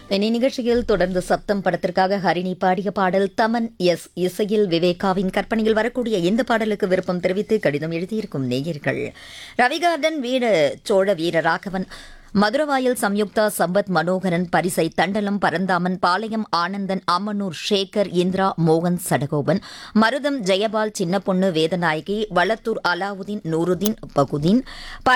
இனி நிகழ்ச்சியில் தொடர்ந்து சப்தம் படத்திற்காக ஹரிணி பாடிய பாடல் தமன் எஸ் இசையில் விவேகாவின் கற்பனையில் வரக்கூடிய இந்த பாடலுக்கு விருப்பம் தெரிவித்து கடிதம் எழுதியிருக்கும் நேயர்கள் ரவிகார்டன் வீடு சோழ வீர ராகவன் மதுரவாயல் சம்யுக்தா சம்பத் மனோகரன் பரிசை தண்டலம் பரந்தாமன் பாளையம் ஆனந்தன் அம்மனூர் ஷேகர் இந்திரா மோகன் சடகோபன் மருதம் ஜெயபால் சின்னப்பொண்ணு வேதநாயகி வளத்தூர் அலாவுதீன் நூருதீன் பகுதீன்